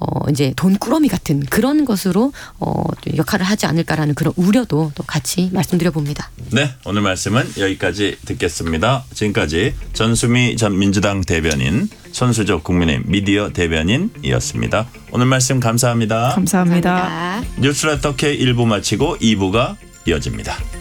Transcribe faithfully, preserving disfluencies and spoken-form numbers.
어 이제 돈꾸러미 같은 그런 것으로 어 역할을 하지 않을까라는 그런 우려도 또 같이 말씀드려 봅니다. 네, 오늘 말씀은 여기까지 듣겠습니다. 지금까지 전수미 전 민주당 대변인, 손수조 국민의힘 미디어 대변인이었습니다. 오늘 말씀 감사합니다. 감사합니다. 감사합니다. 뉴스레터 K 일 부 마치고 이 부가 이어집니다.